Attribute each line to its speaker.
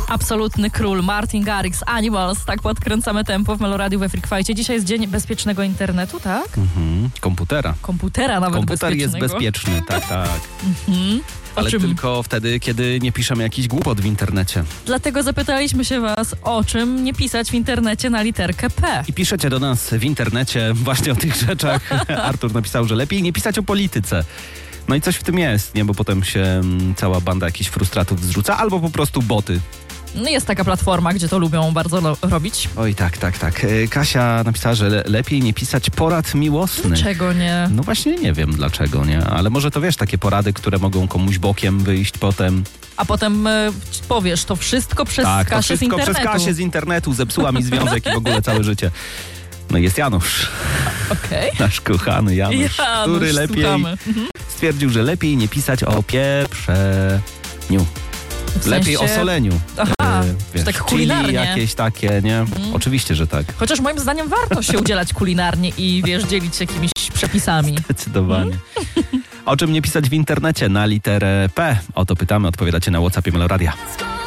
Speaker 1: Absolutny król Martin Garrix, Animals. Tak podkręcamy tempo w Meloradiu we Freak Fight'cie. Dzisiaj jest dzień bezpiecznego internetu, tak?
Speaker 2: Komputera.
Speaker 1: Komputera nawet
Speaker 2: Komputer jest
Speaker 1: bezpiecznego.
Speaker 2: bezpieczny, tak. Ale
Speaker 1: czym?
Speaker 2: tylko wtedy, kiedy nie piszemy jakiś głupot w internecie.
Speaker 1: Dlatego zapytaliśmy się was, o czym nie pisać w internecie na literkę P.
Speaker 2: I piszecie do nas w internecie właśnie o tych rzeczach. Artur napisał, że lepiej nie pisać o polityce. No i coś w tym jest, nie? Bo potem się cała banda jakichś frustratów zrzuca, albo po prostu boty.
Speaker 1: No jest taka platforma, gdzie to lubią bardzo robić.
Speaker 2: Oj, tak. Kasia napisała, że lepiej nie pisać porad miłosnych.
Speaker 1: Dlaczego nie?
Speaker 2: No właśnie nie wiem dlaczego, nie? Ale może to wiesz, takie porady, które mogą komuś bokiem wyjść potem.
Speaker 1: A potem powiesz, to wszystko przez
Speaker 2: Tak, to
Speaker 1: Kasię z
Speaker 2: wszystko
Speaker 1: internetu.
Speaker 2: przez Kasię z internetu zepsuła mi związek i w ogóle całe życie. No i jest Janusz,
Speaker 1: Okej.
Speaker 2: nasz kochany Janusz, który lepiej stwierdził, że lepiej nie pisać o pieprzeniu.
Speaker 1: W sensie...
Speaker 2: Lepiej o soleniu.
Speaker 1: Aha,
Speaker 2: Wiesz,
Speaker 1: tak
Speaker 2: chili
Speaker 1: kulinarnie.
Speaker 2: jakieś takie, nie? Oczywiście, że tak.
Speaker 1: Chociaż moim zdaniem warto się udzielać kulinarnie i dzielić się jakimiś przepisami.
Speaker 2: Zdecydowanie. O czym nie pisać w internecie na literę P? O to pytamy, odpowiadacie na WhatsAppie Meloradia.